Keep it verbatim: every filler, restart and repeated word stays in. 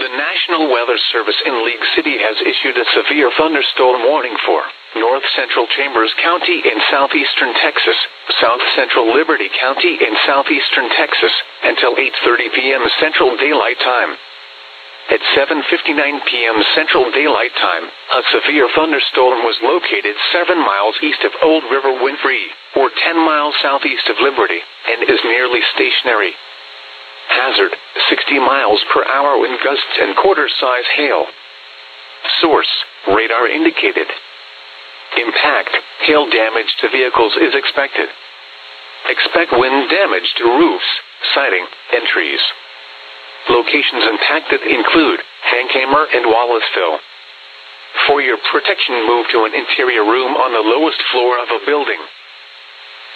The National Weather Service in League City has issued a severe thunderstorm warning for North Central Chambers County in southeastern Texas, South Central Liberty County in southeastern Texas, until eight thirty p m Central Daylight Time. At seven fifty-nine p m Central Daylight Time, a severe thunderstorm was located seven miles east of Old River Winfrey, or ten miles southeast of Liberty, and is nearly stationary. Hazard, sixty miles per hour wind gusts and quarter-size hail. Source, radar indicated. Impact, hail damage to vehicles is expected. Expect wind damage to roofs, siding, and trees. Locations impacted include Hankamer and Wallaceville. For your protection, move to an interior room on the lowest floor of a building.